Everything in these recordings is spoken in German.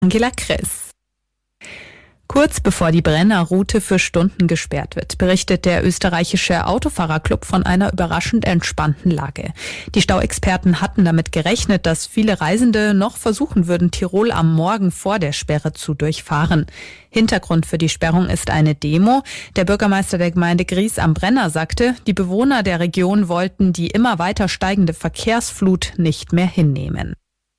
Angela Kriss. Kurz bevor die Brennerroute für Stunden gesperrt wird, berichtet der österreichische Autofahrerclub von einer überraschend entspannten Lage. Die Stauexperten hatten damit gerechnet, dass viele Reisende noch versuchen würden, Tirol am Morgen vor der Sperre zu durchfahren. Hintergrund für die Sperrung ist eine Demo. Der Bürgermeister der Gemeinde Gries am Brenner sagte, die Bewohner der Region wollten die immer weiter steigende Verkehrsflut nicht mehr hinnehmen.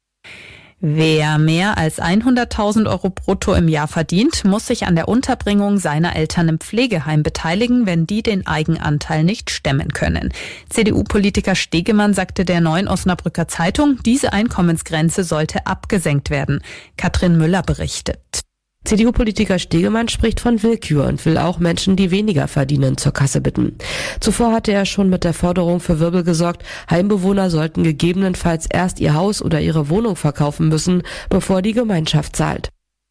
Wer mehr als 100.000 Euro brutto im Jahr verdient, muss sich an der Unterbringung seiner Eltern im Pflegeheim beteiligen, wenn die den Eigenanteil nicht stemmen können. CDU-Politiker Stegemann sagte der Neuen Osnabrücker Zeitung, diese Einkommensgrenze sollte abgesenkt werden. Katrin Müller berichtet. CDU-Politiker Stegemann spricht von Willkür und will auch Menschen, die weniger verdienen, zur Kasse bitten. Zuvor hatte er schon mit der Forderung für Wirbel gesorgt, Heimbewohner sollten gegebenenfalls erst ihr Haus oder ihre Wohnung verkaufen müssen, bevor die Gemeinschaft zahlt.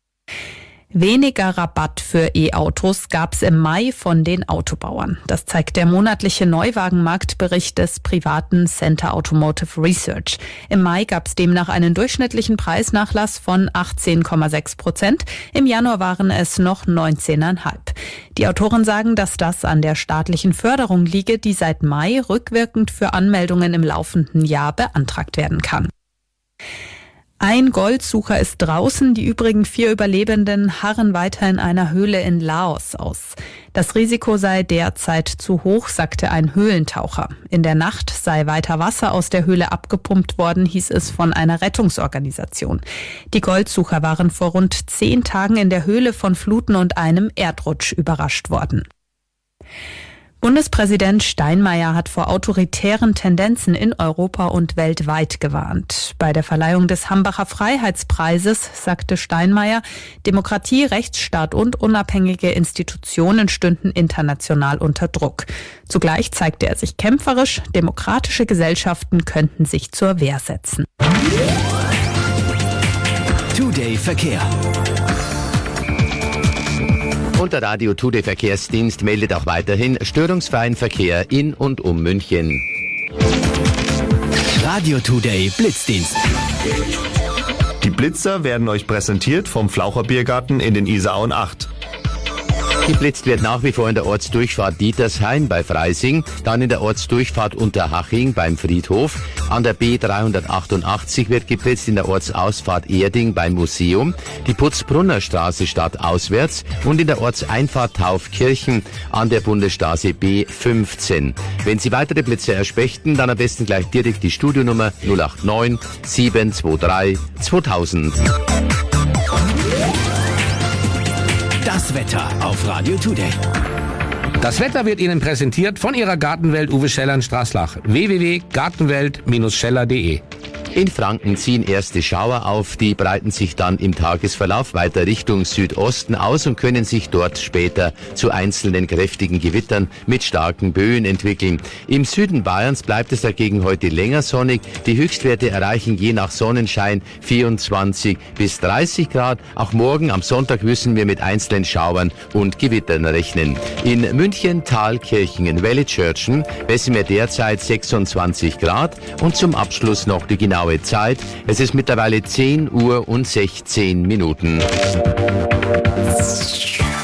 Weniger Rabatt für E-Autos gab es im Mai von den Autobauern. Das zeigt der monatliche Neuwagenmarktbericht des privaten Center Automotive Research. Im Mai gab es demnach einen durchschnittlichen Preisnachlass von 18,6%. Im Januar waren es noch 19,5%. Die Autoren sagen, dass das an der staatlichen Förderung liege, die seit Mai rückwirkend für Anmeldungen im laufenden Jahr beantragt werden kann. Ein Goldsucher ist draußen, die übrigen 4 Überlebenden harren weiter in einer Höhle in Laos aus. Das Risiko sei derzeit zu hoch, sagte ein Höhlentaucher. In der Nacht sei weiter Wasser aus der Höhle abgepumpt worden, hieß es von einer Rettungsorganisation. Die Goldsucher waren vor rund 10 Tagen in der Höhle von Fluten und einem Erdrutsch überrascht worden. Bundespräsident Steinmeier hat vor autoritären Tendenzen in Europa und weltweit gewarnt. Bei der Verleihung des Hambacher Freiheitspreises sagte Steinmeier, Demokratie, Rechtsstaat und unabhängige Institutionen stünden international unter Druck. Zugleich zeigte er sich kämpferisch, demokratische Gesellschaften könnten sich zur Wehr setzen. Today Verkehr. Und der Radio Today Verkehrsdienst meldet auch weiterhin störungsfreien Verkehr in und um München. Radio Today Blitzdienst. Die Blitzer werden euch präsentiert vom Flaucher Biergarten in den Isarauen 8. Geblitzt wird nach wie vor in der Ortsdurchfahrt Dietersheim bei Freising, dann in der Ortsdurchfahrt Unterhaching beim Friedhof. An der B388 wird geblitzt in der Ortsausfahrt Erding beim Museum, die Putzbrunner Straße stadtauswärts und in der Ortseinfahrt Taufkirchen an der Bundesstraße B15. Wenn Sie weitere Blitze erspächten, dann am besten gleich direkt die Studionummer 089 723 2000. Das Wetter auf Radio Today. Das Wetter wird Ihnen präsentiert von Ihrer Gartenwelt Uwe Scheller in Straßlach. www.gartenwelt-scheller.de. In Franken ziehen erste Schauer auf, die breiten sich dann im Tagesverlauf weiter Richtung Südosten aus und können sich dort später zu einzelnen kräftigen Gewittern mit starken Böen entwickeln. Im Süden Bayerns bleibt es dagegen heute länger sonnig. Die Höchstwerte erreichen je nach Sonnenschein 24 bis 30 Grad. Auch morgen am Sonntag müssen wir mit einzelnen Schauern und Gewittern rechnen. In München, Thalkirchen, in Wellitzschörtchen messen wir derzeit 26 Grad und zum Abschluss noch die genaue Zeit. Es ist mittlerweile 10 Uhr und 16 Minuten.